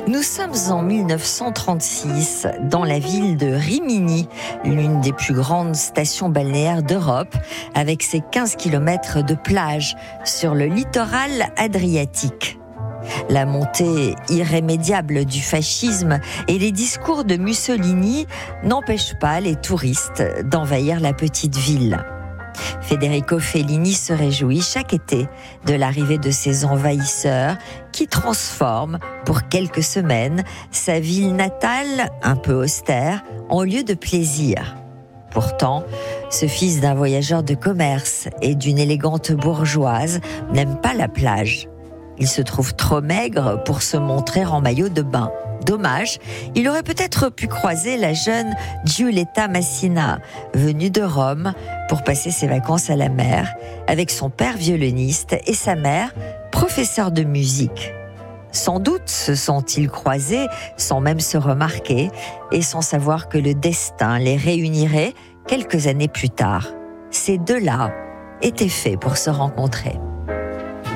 Nous sommes en 1936 dans la ville de Rimini, l'une des plus grandes stations balnéaires d'Europe, avec ses 15 km de plage sur le littoral adriatique. La montée irrémédiable du fascisme et les discours de Mussolini n'empêchent pas les touristes d'envahir la petite ville. Federico Fellini se réjouit chaque été de l'arrivée de ces envahisseurs qui transforment pour quelques semaines sa ville natale, un peu austère, en lieu de plaisir. Pourtant, ce fils d'un voyageur de commerce et d'une élégante bourgeoise n'aime pas la plage. Il se trouve trop maigre pour se montrer en maillot de bain. Dommage, il aurait peut-être pu croiser la jeune Giulietta Massina, venue de Rome pour passer ses vacances à la mer, avec son père violoniste et sa mère professeure de musique. Sans doute se sont-ils croisés sans même se remarquer et sans savoir que le destin les réunirait quelques années plus tard. Ces deux-là étaient faits pour se rencontrer.